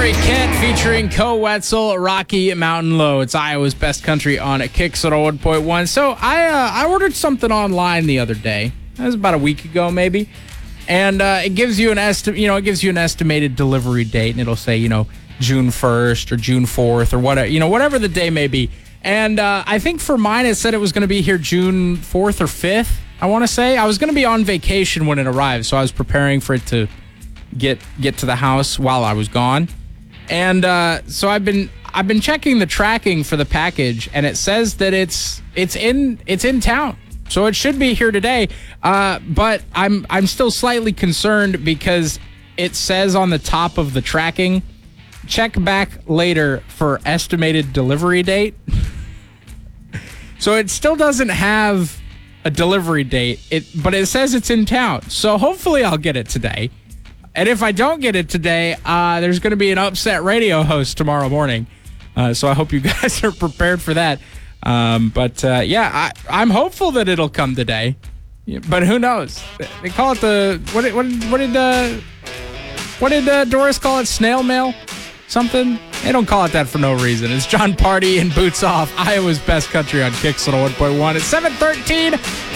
Barry Kent featuring Co Wetzel, Rocky Mountain Low. It's Iowa's best country on Kicks at 101. So I ordered something online the other day. That was about a week ago, maybe. And it gives you an it gives you an estimated delivery date, and it'll say, June 1st or June 4th or whatever, whatever the day may be. And I think for mine, it said it was going to be here June 4th or 5th. I want to say I was going to be on vacation when it arrived, so I was preparing for it to get to the house while I was gone. And so I've been checking the tracking for the package, and it says that it's in town. So it should be here today. But I'm still slightly concerned because it says on the top of the tracking, check back later for estimated delivery date. So it still doesn't have a delivery date, but it says it's in town. So hopefully I'll get it today. And if I don't get it today, there's going to be an upset radio host tomorrow morning. So I hope you guys are prepared for that. I'm hopeful that it'll come today. But who knows? They call it what did Doris call it? Snail mail? Something? They don't call it that for no reason. It's John Party and Boots Off, Iowa's best country on Kicks on 101. It's 7:13.